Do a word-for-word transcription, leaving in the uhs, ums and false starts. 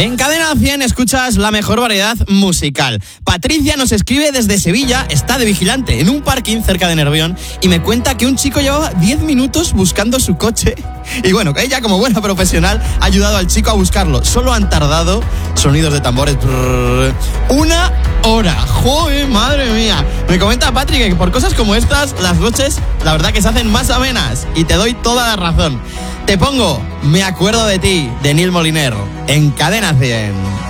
En Cadena cien escuchas la mejor variedad musical. Patricia nos escribe desde Sevilla, está de vigilante en un parking cerca de Nervión y me cuenta que un chico llevaba diez minutos buscando su coche. Y bueno, ella como buena profesional ha ayudado al chico a buscarlo. Solo han tardado, sonidos de tambores, brrr, una hora. ¡Joder, madre mía! Me comenta Patrick que por cosas como estas, las noches, la verdad que se hacen más amenas. Y te doy toda la razón. Te pongo Me acuerdo de ti, de Neil Moliner, en Cadena cien.